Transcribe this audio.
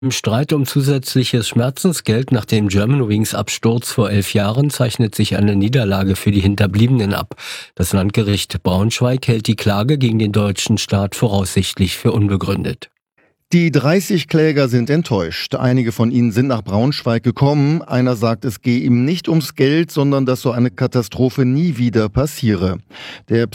Im Streit um zusätzliches Schmerzensgeld nach dem Germanwings-Absturz vor 11 Jahren zeichnet sich eine Niederlage für die Hinterbliebenen ab. Das Landgericht Braunschweig hält die Klage gegen den deutschen Staat voraussichtlich für unbegründet. Die 30 Kläger sind enttäuscht. Einige von ihnen sind nach Braunschweig gekommen. Einer sagt, es gehe ihm nicht ums Geld, sondern dass so eine Katastrophe nie wieder passiere. Der